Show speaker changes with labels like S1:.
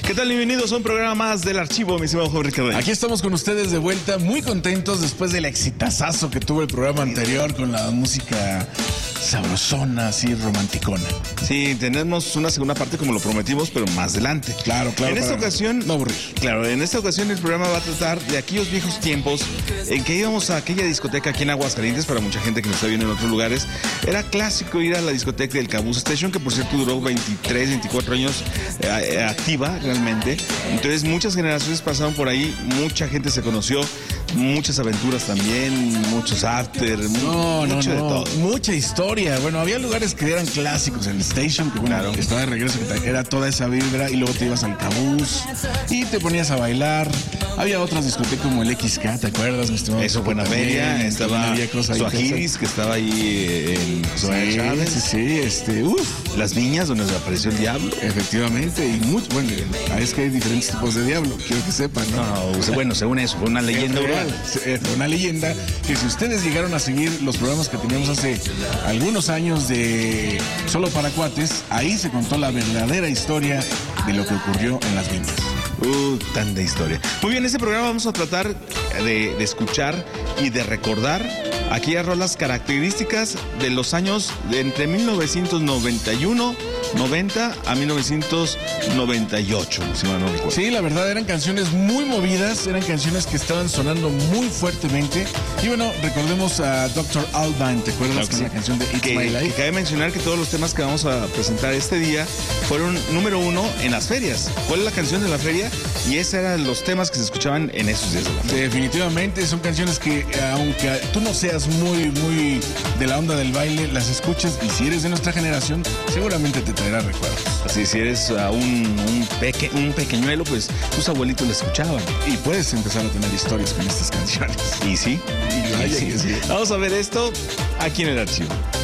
S1: ¿Qué tal? Bienvenidos a un programa más del Archivo, mi estimado Jorge Ricardo.
S2: Aquí estamos con ustedes de vuelta, muy contentos después del exitazazo que tuvo el programa anterior con la música sabrosona, así romanticona.
S1: Sí, tenemos una segunda parte como lo prometimos, pero más adelante.
S2: Claro.
S1: En esta ocasión,
S2: no aburrir.
S1: Claro, en esta ocasión el programa va a tratar de aquellos viejos tiempos en que íbamos a aquella discoteca aquí en Aguascalientes. Para mucha gente que nos está viendo en otros lugares, era clásico ir a la discoteca del Caboose Station, que por cierto duró 23, 24 años activa realmente. Entonces muchas generaciones pasaron por ahí, mucha gente se conoció, muchas aventuras también, muchos after, mucho de todo.
S2: Mucha historia. Bueno, había lugares que eran clásicos, el Station, que bueno, estaba de regreso, que era toda esa vibra, y luego te ibas al Caboose y te ponías a bailar. Había otras discotecas como el XK, ¿te acuerdas, mi estimado?
S1: Eso, Buena Feria, estaba Suajiris, que estaba ahí en José Chávez.
S2: Sí,
S1: Las Viñas, donde apareció el Diablo.
S2: Efectivamente, y bueno, es que hay diferentes tipos de Diablo, quiero que sepan, ¿no?
S1: Bueno, según eso, fue una leyenda urbana.
S2: Fue una leyenda que si ustedes llegaron a seguir los programas que teníamos hace algunos años de Solo para Cuates, ahí se contó la verdadera historia de lo que ocurrió en Las Viñas.
S1: Tanta historia. Muy bien, en este programa vamos a tratar de escuchar y de recordar aquellas rolas características de los años de entre 1990 a 1998, si mal no recuerdo.
S2: Sí, la verdad eran canciones muy movidas, eran canciones que estaban sonando muy fuertemente. Y bueno, recordemos a Dr. Alban, ¿te acuerdas?
S1: Claro que sí.
S2: La canción de It's My
S1: Que
S2: Life.
S1: cabe mencionar que todos los temas que vamos a presentar este día fueron número 1 en las ferias. ¿Cuál es la canción de la feria? Y esos eran los temas que se escuchaban en esos días de la feria.
S2: Definitivamente son canciones que, aunque tú no seas muy de la onda del baile, las escuchas, y si eres de nuestra generación, seguramente te traerá recuerdos.
S1: Así, si eres un pequeñuelo, pues tus abuelitos la escuchaban.
S2: Y puedes empezar a tener historias con estas canciones.
S1: Y sí.
S2: Y vaya que sí.
S1: Vamos a ver esto aquí en el Archivo.